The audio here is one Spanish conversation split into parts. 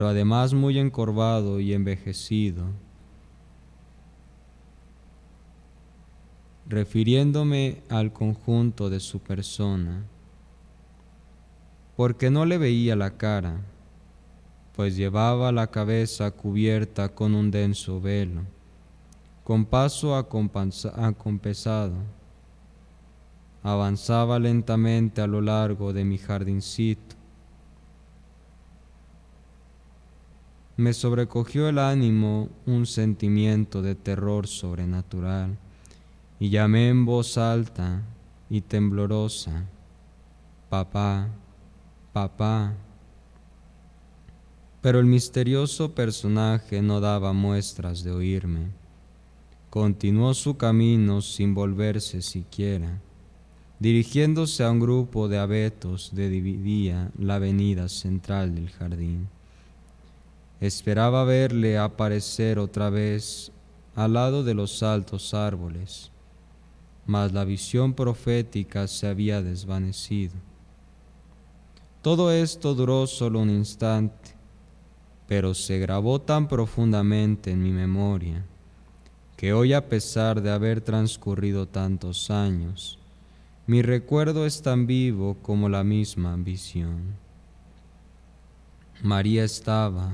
además muy encorvado y envejecido. Refiriéndome al conjunto de su persona, porque no le veía la cara, pues llevaba la cabeza cubierta con un denso velo, con paso acompasado. Avanzaba lentamente a lo largo de mi jardincito. Me sobrecogió el ánimo un sentimiento de terror sobrenatural, y llamé en voz alta y temblorosa: «Papá, papá». Pero el misterioso personaje no daba muestras de oírme. Continuó su camino sin volverse siquiera, dirigiéndose a un grupo de abetos que dividía la avenida central del jardín. Esperaba verle aparecer otra vez al lado de los altos árboles, mas la visión profética se había desvanecido. Todo esto duró solo un instante, pero se grabó tan profundamente en mi memoria que hoy, a pesar de haber transcurrido tantos años, mi recuerdo es tan vivo como la misma visión. María estaba,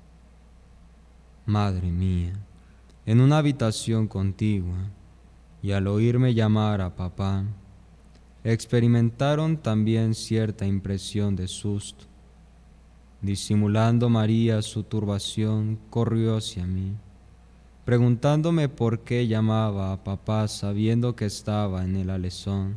madre mía, en una habitación contigua, y al oírme llamar a papá, experimentaron también cierta impresión de susto. Disimulando María su turbación, corrió hacia mí, preguntándome por qué llamaba a papá sabiendo que estaba en el alezón.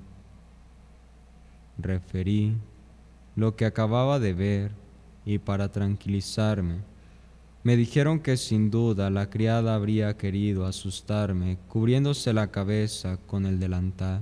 Referí lo que acababa de ver y, para tranquilizarme, me dijeron que sin duda la criada habría querido asustarme cubriéndose la cabeza con el delantal.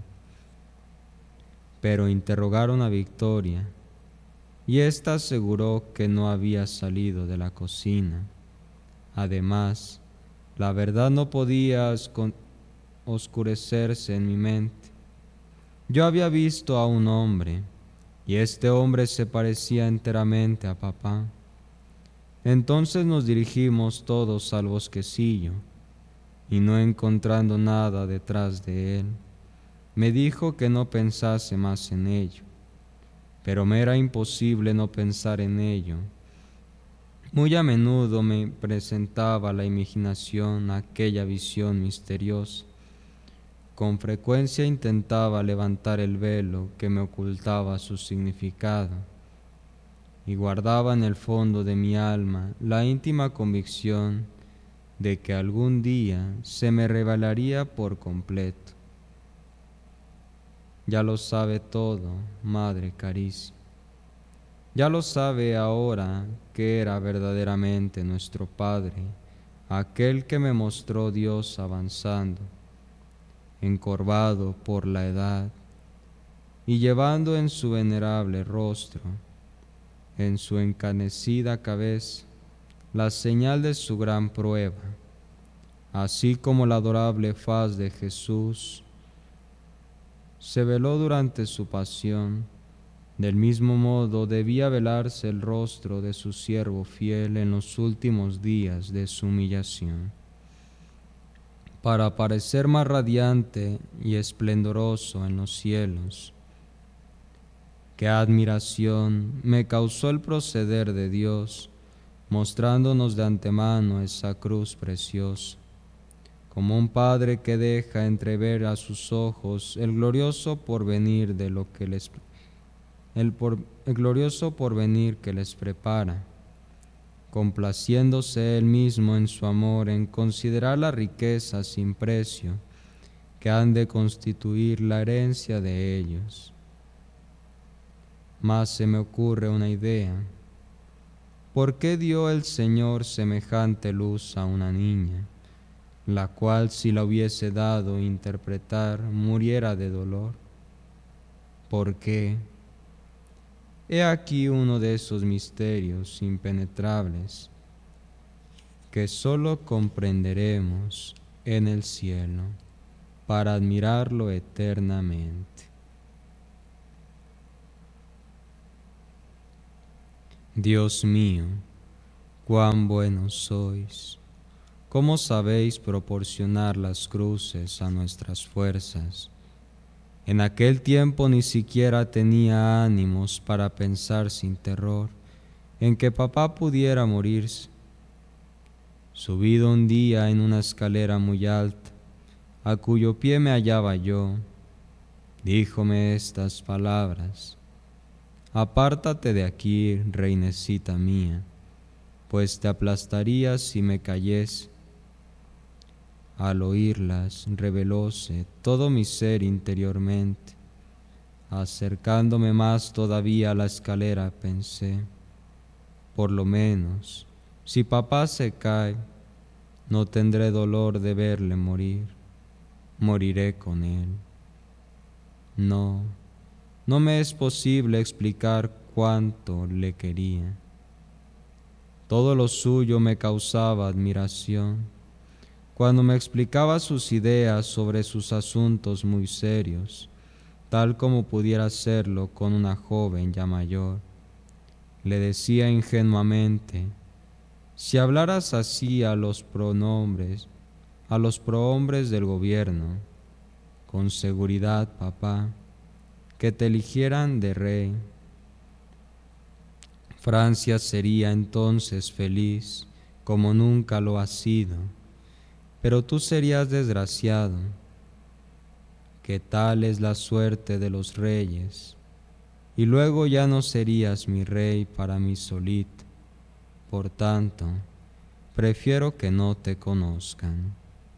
Pero interrogaron a Victoria, y ésta aseguró que no había salido de la cocina. Además, la verdad no podía oscurecerse en mi mente. Yo había visto a un hombre, y este hombre se parecía enteramente a papá. Entonces nos dirigimos todos al bosquecillo, y no encontrando nada detrás de él, me dijo que no pensase más en ello. Pero me era imposible no pensar en ello. Muy a menudo me presentaba a la imaginación aquella visión misteriosa. Con frecuencia intentaba levantar el velo que me ocultaba su significado, y guardaba en el fondo de mi alma la íntima convicción de que algún día se me revelaría por completo. Ya lo sabe todo, madre carísima. Ya lo sabe ahora que era verdaderamente nuestro Padre, aquel que me mostró Dios avanzando, encorvado por la edad, y llevando en su venerable rostro, en su encanecida cabeza, la señal de su gran prueba, así como la adorable faz de Jesús se veló durante su pasión. Del mismo modo debía velarse el rostro de su siervo fiel en los últimos días de su humillación, para parecer más radiante y esplendoroso en los cielos. Qué admiración me causó el proceder de Dios, mostrándonos de antemano esa cruz preciosa, como un padre que deja entrever a sus ojos el glorioso porvenir de lo que el glorioso porvenir que les prepara, complaciéndose él mismo en su amor en considerar las riquezas sin precio que han de constituir la herencia de ellos. Mas se me ocurre una idea. ¿Por qué dio el Señor semejante luz a una niña, la cual, si la hubiese dado a interpretar, muriera de dolor? ¿Por qué? He aquí uno de esos misterios impenetrables que sólo comprenderemos en el cielo para admirarlo eternamente. Dios mío, cuán buenos sois, cómo sabéis proporcionar las cruces a nuestras fuerzas. En aquel tiempo ni siquiera tenía ánimos para pensar sin terror en que papá pudiera morirse. Subido un día en una escalera muy alta, a cuyo pie me hallaba yo, díjome estas palabras: apártate de aquí, reinecita mía, pues te aplastaría si me cayese. Al oírlas, revelóse todo mi ser interiormente. Acercándome más todavía a la escalera, pensé: por lo menos, si papá se cae, no tendré dolor de verle morir, moriré con él. No, no me es posible explicar cuánto le quería. Todo lo suyo me causaba admiración. Cuando me explicaba sus ideas sobre sus asuntos muy serios, tal como pudiera hacerlo con una joven ya mayor, le decía ingenuamente: si hablaras así a los prohombres del gobierno, con seguridad, papá, que te eligieran de rey. Francia sería entonces feliz como nunca lo ha sido, pero tú serías desgraciado, que tal es la suerte de los reyes, y luego ya no serías mi rey para mí solito. Por tanto, prefiero que no te conozcan.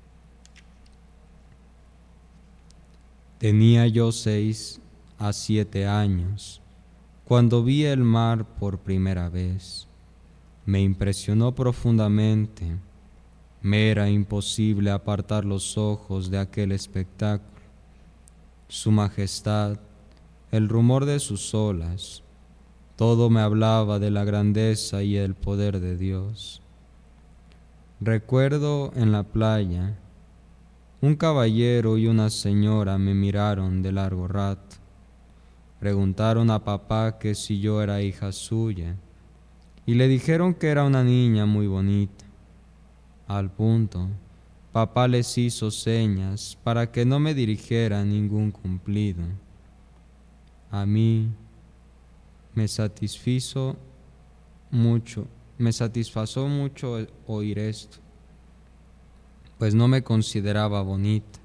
Tenía yo 6 a 7 años cuando vi el mar por primera vez. Me impresionó profundamente. Me era imposible apartar los ojos de aquel espectáculo. Su majestad, el rumor de sus olas, todo me hablaba de la grandeza y el poder de Dios. Recuerdo en la playa, un caballero y una señora me miraron de largo rato. Preguntaron a papá que si yo era hija suya, y le dijeron que era una niña muy bonita. Al punto, papá les hizo señas para que no me dirigiera ningún cumplido. A mí me satisfazó mucho oír esto, pues no me consideraba bonita.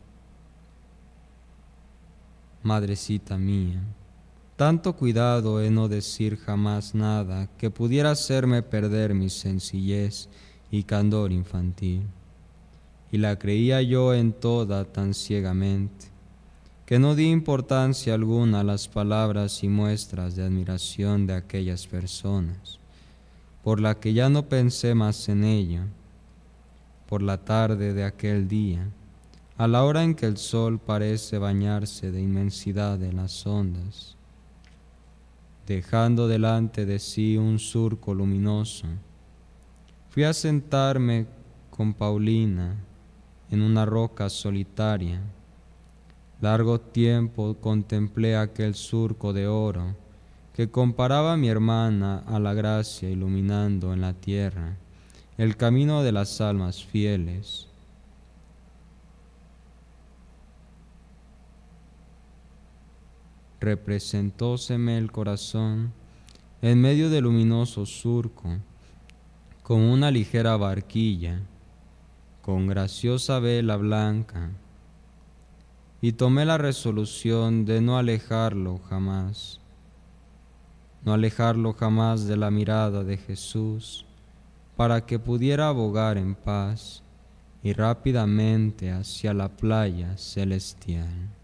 Madrecita mía, tanto cuidado en no decir jamás nada que pudiera hacerme perder mi sencillez y candor infantil, y la creía yo en toda tan ciegamente, que no di importancia alguna a las palabras y muestras de admiración de aquellas personas, por la que ya no pensé más en ello. Por la tarde de aquel día, a la hora en que el sol parece bañarse de inmensidad en las ondas, dejando delante de sí un surco luminoso, fui a sentarme con Paulina en una roca solitaria. Largo tiempo contemplé aquel surco de oro que comparaba a mi hermana a la gracia iluminando en la tierra el camino de las almas fieles. Representóseme el corazón en medio del luminoso surco, con una ligera barquilla, con graciosa vela blanca, y tomé la resolución de no alejarlo jamás de la mirada de Jesús, para que pudiera bogar en paz y rápidamente hacia la playa celestial.